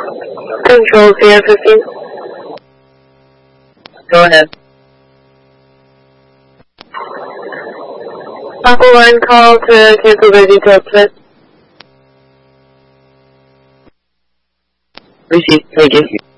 Control CR15. Go ahead. Apple line call to cancel the details set. Received. Thank you.